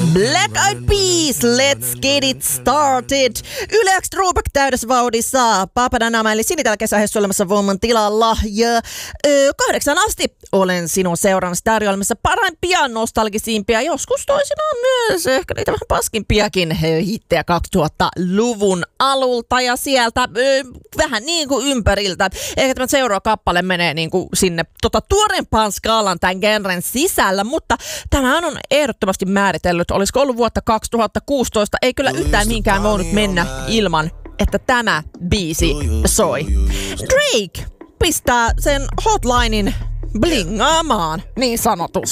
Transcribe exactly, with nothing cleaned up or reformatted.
Black Eyed Peas, let's get it started. Yle X Throwback täydessä vauhdissa. Papadanama eli Sinitellä kesähessu olemassa Voiman tilalla. Ja ö, kahdeksan asti olen sinun seurannassa tarjoilemassa paraimpia, nostalgisimpia, joskus toisinaan myös ehkä niitä vähän paskimpiakin hittejä kaksituhattaluvun alulta ja sieltä ö, vähän niin kuin ympäriltä. Ehkä tämä seuraava kappale menee niin kuin sinne tota, tuoreempaan skaalan tämän genren sisällä, mutta tämähän on ehdottomasti määritellyt. Olisiko ollut vuotta kaksituhattakuusitoista? Ei kyllä yhtään minkään voinut mennä ilman, että tämä biisi soi. Drake pistää sen hotlinein blingaamaan, niin sanotusti.